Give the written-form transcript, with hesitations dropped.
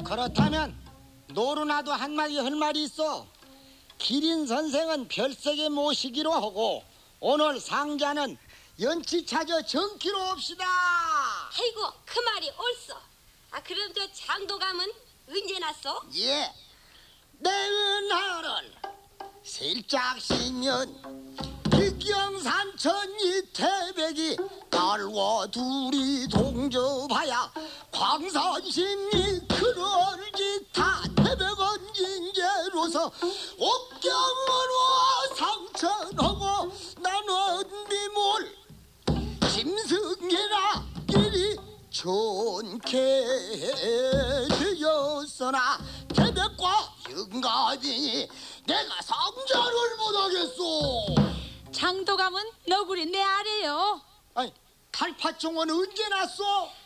그렇다면 노루나도 한마디 할 말이 있어. 기린 선생은 별세게 모시기로 하고 오늘 상자는 연치 찾아 정키로 합시다. 아이고 그 말이 옳소. 그럼 저 장도감은 언제 났어? 예, 내 은하를 슬쩍 쉬면 기경산천 이태백이 딸과 둘이 동접하야 광산심리 그럴지타 태백은 징계로서 옥경으로 상천하고 나는 비몰 짐승이나 이리 좋게 되었으나 태백과 영감이 내가 상자를 못하겠소. 장도감은 너구리 내 아래요. 아니, 칼파종은 언제 났소?